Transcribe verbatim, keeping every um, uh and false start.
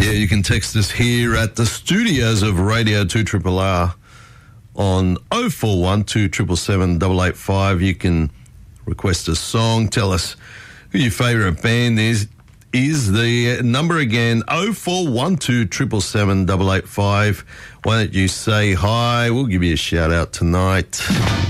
Yeah, you can text us here at the studios of Radio two R R R on oh four one two seven seven seven eight eight five. You can request a song, tell us who your favourite band is. Is the number again oh four one two seven seven seven eight eight five. Why don't you say hi? We'll give you a shout out tonight.